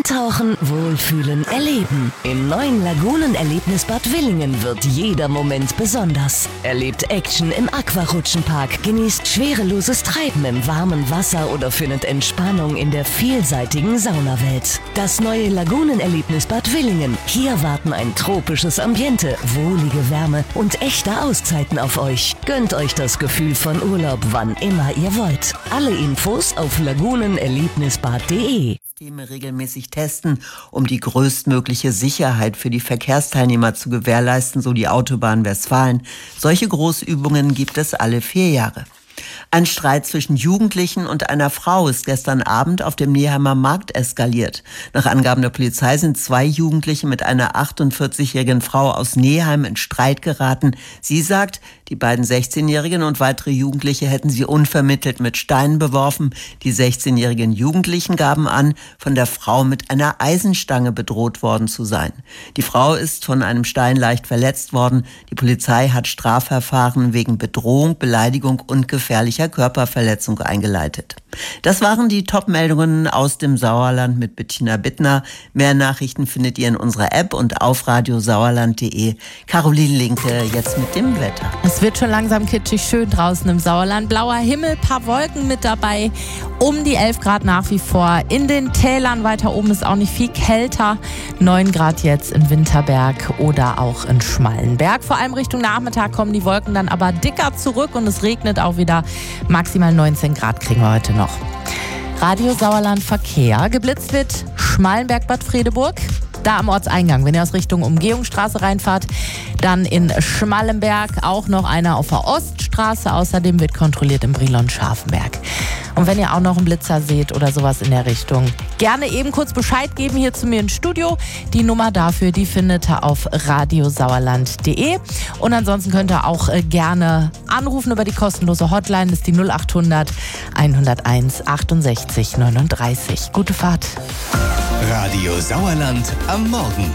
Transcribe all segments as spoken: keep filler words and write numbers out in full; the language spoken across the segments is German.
Eintauchen, Wohlfühlen, Erleben. Im neuen Lagunenerlebnisbad Willingen wird jeder Moment besonders. Erlebt Action im Aquarutschenpark, genießt schwereloses Treiben im warmen Wasser oder findet Entspannung in der vielseitigen Saunawelt. Das neue Lagunenerlebnisbad Willingen. Hier warten ein tropisches Ambiente, wohlige Wärme und echte Auszeiten auf euch. Gönnt euch das Gefühl von Urlaub, wann immer ihr wollt. Alle Infos auf lagunenerlebnisbad punkt de. Systeme regelmäßig testen, um die größtmögliche Sicherheit für die Verkehrsteilnehmer zu gewährleisten, so die Autobahn Westfalen. Solche Großübungen gibt es alle vier Jahre. Ein Streit zwischen Jugendlichen und einer Frau ist gestern Abend auf dem Neheimer Markt eskaliert. Nach Angaben der Polizei sind zwei Jugendliche mit einer achtundvierzigjährigen Frau aus Neheim in Streit geraten. Sie sagt, die beiden sechzehnjährigen und weitere Jugendliche hätten sie unvermittelt mit Steinen beworfen. Die sechzehnjährigen Jugendlichen gaben an, von der Frau mit einer Eisenstange bedroht worden zu sein. Die Frau ist von einem Stein leicht verletzt worden. Die Polizei hat Strafverfahren wegen Bedrohung, Beleidigung und gefährlicher Körperverletzung eingeleitet. Das waren die Top-Meldungen aus dem Sauerland mit Bettina Bittner. Mehr Nachrichten findet ihr in unserer App und auf radiosauerland punkt de. Caroline Linke jetzt mit dem Wetter. Es wird schon langsam kitschig schön draußen im Sauerland. Blauer Himmel, paar Wolken mit dabei. Um die elf Grad nach wie vor. In den Tälern weiter oben ist auch nicht viel kälter. neun Grad jetzt in Winterberg oder auch in Schmallenberg. Vor allem Richtung Nachmittag kommen die Wolken dann aber dicker zurück und es regnet auch wieder. Maximal neunzehn Grad kriegen wir heute noch. Radio Sauerland Verkehr. Geblitzt wird Schmallenberg-Bad Fredeburg. Da am Ortseingang, wenn ihr aus Richtung Umgehungsstraße reinfahrt, dann in Schmallenberg auch noch einer auf der Oststraße. Außerdem wird kontrolliert in Brilon-Scharfenberg. Und wenn ihr auch noch einen Blitzer seht oder sowas in der Richtung, gerne eben kurz Bescheid geben hier zu mir ins Studio. Die Nummer dafür, die findet ihr auf radiosauerland punkt de. Und ansonsten könnt ihr auch äh, gerne anrufen über die kostenlose Hotline. Das ist die null achthundert hunderteins achtundsechzig neununddreißig. Gute Fahrt. Radio Sauerland am Morgen.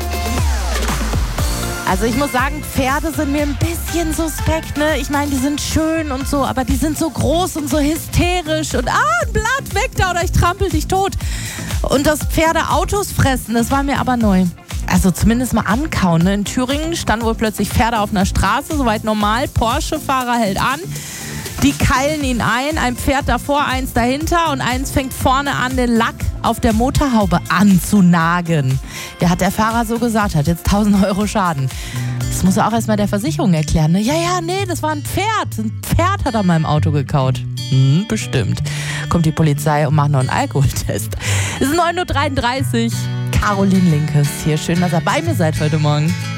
Also ich muss sagen, Pferde sind mir ein bisschen suspekt, ne? Ich meine, die sind schön und so, aber die sind so groß und so hysterisch und ah, ein Blatt weg da oder ich trampel dich tot. Und das Pferde Autos fressen, das war mir aber neu. Also zumindest mal ankauen, ne? In Thüringen standen wohl plötzlich Pferde auf einer Straße, soweit normal. Porsche-Fahrer hält an. Die keilen ihn ein, ein Pferd davor, eins dahinter und eins fängt vorne an, den Lack auf der Motorhaube anzunagen. Ja, hat der Fahrer so gesagt, hat jetzt tausend Euro Schaden. Das muss er auch erstmal der Versicherung erklären. Ne? Ja, ja, nee, das war ein Pferd. Ein Pferd hat er meinem Auto gekaut. Hm, bestimmt. Kommt die Polizei und macht noch einen Alkoholtest. Es ist neun Uhr dreiunddreißig. Caroline Linkes hier. Schön, dass ihr bei mir seid heute Morgen.